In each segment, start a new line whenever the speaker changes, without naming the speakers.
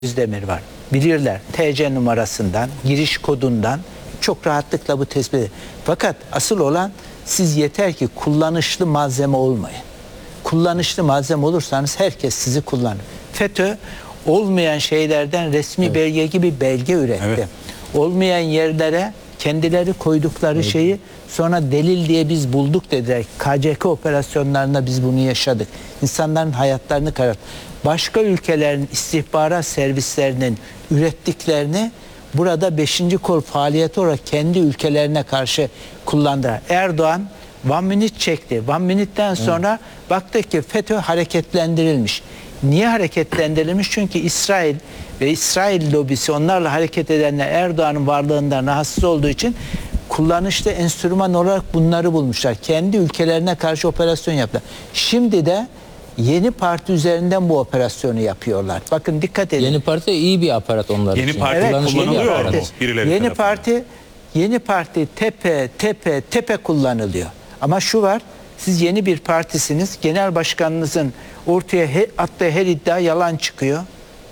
Özdemir var. Bilirler. TC numarasından, giriş kodundan çok rahatlıkla bu tespit edilir. Fakat asıl olan siz yeter ki kullanışlı malzeme olmayın. Kullanışlı malzeme olursanız herkes sizi kullanır. FETÖ olmayan şeylerden resmi belge gibi belge üretti.
Evet.
Olmayan yerlere kendileri koydukları şeyi sonra delil diye biz bulduk dediler. KCK operasyonlarında biz bunu yaşadık. İnsanların hayatlarını kararttı. Başka ülkelerin istihbarat servislerinin ürettiklerini burada 5. kol faaliyeti olarak kendi ülkelerine karşı kullandılar. Erdoğan One Minute çekti. One Minute'den sonra baktık ki FETÖ hareketlendirilmiş. Niye hareketlendirilmiş? Çünkü İsrail ve İsrail lobisi onlarla hareket edenler Erdoğan'ın varlığından rahatsız olduğu için kullanışlı enstrüman olarak bunları bulmuşlar. Kendi ülkelerine karşı operasyon yaptılar. Şimdi de Yeni Parti üzerinden bu operasyonu yapıyorlar. Bakın dikkat edin.
Yeni Parti iyi bir aparat onlar
Yeni
için.
Parti
Evet,
kullanılıyor mu birileri
Yeni
tarafından?
Yeni Parti tepe kullanılıyor. Ama şu var, siz yeni bir partisiniz. Genel başkanınızın ortaya attığı her iddia yalan çıkıyor.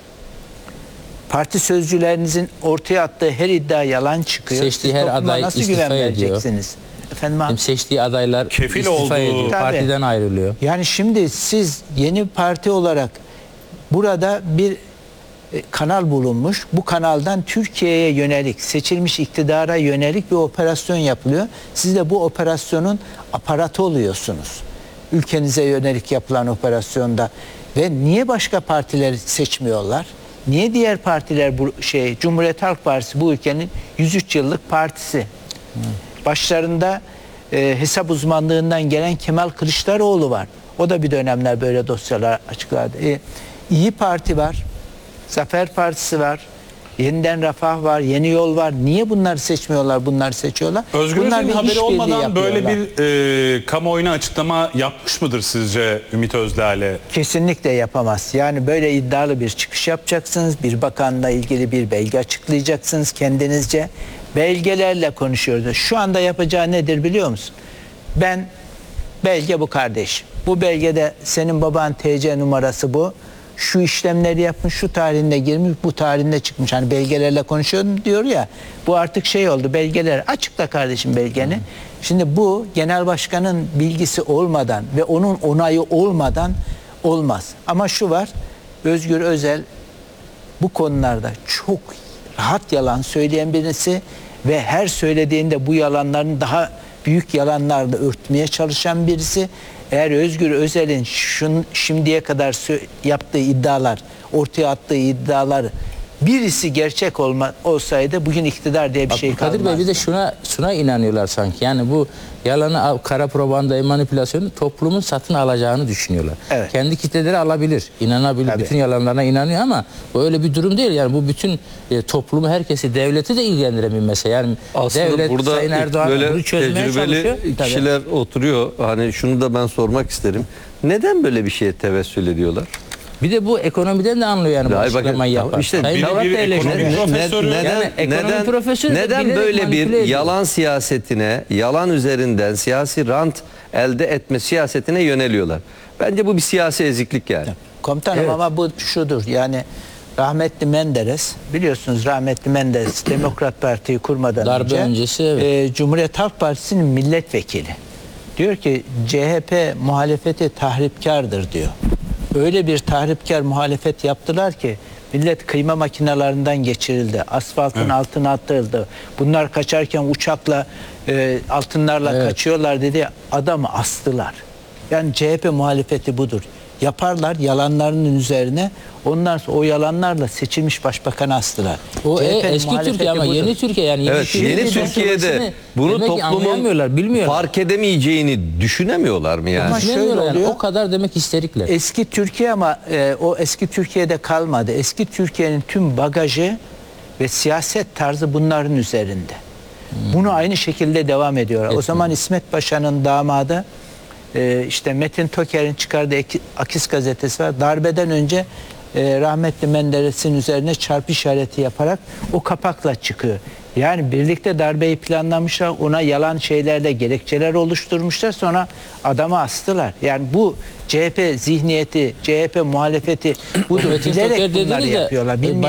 Parti sözcülerinizin ortaya attığı her iddia yalan çıkıyor.
Seçtiği
Siz
her
topluma
aday
nasıl
istifa
güven
ediyor.
vereceksiniz? Efendim abi?
Hem seçtiği adaylar
Kefil
istifa
olduğu-
ediyor.
Tabii.
Partiden ayrılıyor.
Yani şimdi siz Yeni Parti olarak burada bir kanal bulunmuş. Bu kanaldan Türkiye'ye yönelik, seçilmiş iktidara yönelik bir operasyon yapılıyor. Siz de bu operasyonun aparatı oluyorsunuz. Ülkenize yönelik yapılan operasyonda. Ve niye başka partileri seçmiyorlar? Niye diğer partiler Cumhuriyet Halk Partisi bu ülkenin 103 yıllık partisi. Başlarında hesap uzmanlığından gelen Kemal Kılıçdaroğlu var. O da bir dönemler böyle dosyalar açıkladı. İyi Parti var. Zafer Partisi var. Yeniden Refah var. Yeni Yol var. Niye bunları seçmiyorlar? Bunları seçiyorlar.
Özgür
Bunlar
Özel'in
bir
haberi
işbirliği
olmadan böyle
yapıyorlar.
bir kamuoyuna açıklama yapmış mıdır sizce Ümit Özdağ'le?
Kesinlikle yapamaz. Yani böyle iddialı bir çıkış yapacaksınız. Bir bakanla ilgili bir belge açıklayacaksınız kendinizce. Belgelerle konuşuyoruz. Şu anda yapacağı nedir biliyor musun? Belge bu kardeş. Bu belgede senin baban TC numarası bu. Şu işlemleri yapmış, şu tarihinde girmiş, bu tarihinde çıkmış. Hani belgelerle konuşuyorum diyor ya. Bu artık şey oldu, belgeler. Açıkla kardeşim belgeni. Şimdi bu genel başkanın bilgisi olmadan ve onun onayı olmadan olmaz. Ama şu var, Özgür Özel bu konularda çok rahat yalan söyleyen birisi ve her söylediğinde bu yalanların daha büyük yalanlarla örtmeye çalışan birisi. Eğer Özgür Özel'in şimdiye kadar yaptığı iddialar, ortaya attığı iddialar birisi gerçek olsaydı bugün iktidar diye bir şey kalmazdı.
Kadir Bey bir de şuna inanıyorlar sanki. Yani bu yalanı, kara propagandayı, manipülasyonu toplumun satın alacağını düşünüyorlar.
Evet.
Kendi kitleleri alabilir, inanabilir.
Tabii.
Bütün yalanlarına inanıyor ama bu öyle bir durum değil. Yani bu bütün toplumu, herkesi, devleti de ilgilendiren bir mesele. Yani
aslında
devlet,
burada
Sayın Erdoğan bunu
böyle
çözmeye çalışıyor.
tecrübeli
Tabii.
kişiler oturuyor. Hani şunu da ben sormak isterim. Neden böyle bir şeye tevessül ediyorlar?
Bir de bu ekonomiden de anlıyor yani bu
Hayır, bakın,
açıklamayı yapan.
işte
Sayın
bir
Murat da
ekonomi
eleştiriyor.
profesörü.
Yani ekonomi profesörü de
neden
bilerek
böyle
manipüle
bir
ediyor.
yalan siyasetine, yalan üzerinden siyasi rant elde etme siyasetine yöneliyorlar? Bence bu bir siyasi eziklik yani.
Komutanım
Evet.
ama bu şudur yani rahmetli Menderes biliyorsunuz rahmetli Menderes Demokrat Parti'yi kurmadan
Darbe
önce
öncesi, evet.
Cumhuriyet Halk Partisi'nin milletvekili. Diyor ki CHP muhalefeti tahripkardır diyor. Öyle bir tahripkar muhalefet yaptılar ki millet kıyma makinelerinden geçirildi. Asfaltın altına atıldı. Bunlar kaçarken uçakla altınlarla kaçıyorlar dedi. Adamı astılar. Yani CHP muhalefeti budur. Yaparlar yalanlarının üzerine. Ondan sonra o yalanlarla seçilmiş başbakanı astılar.
O
CHP'nin
eski
muhalefeti
Türkiye ama
budur.
yeni Türkiye yani
Evet, yeni Türkiye'de bunu
demek ki anlayamıyorlar,
toplumun
bilmiyorlar.
fark edemeyeceğini düşünemiyorlar mı yani?
Ama şöyle
Düşünemiyorlar yani,
oluyor.
o kadar demek isterikler.
Eski Türkiye ama o eski Türkiye'de kalmadı. Eski Türkiye'nin tüm bagajı ve siyaset tarzı bunların üzerinde. Bunu aynı şekilde devam ediyor. O zaman İsmet Paşa'nın damadı işte Metin Toker'in çıkardığı Akis gazetesi var. Darbeden önce rahmetli Menderes'in üzerine çarpı işareti yaparak o kapakla çıkıyor. Yani birlikte darbeyi planlamışlar, ona yalan şeylerle gerekçeler oluşturmuşlar, sonra adamı astılar. Yani bu CHP zihniyeti, CHP muhalefeti budur.
Metin
Bilerek
Toker
bunları
dediniz de,
yapıyorlar. Bilmeyerek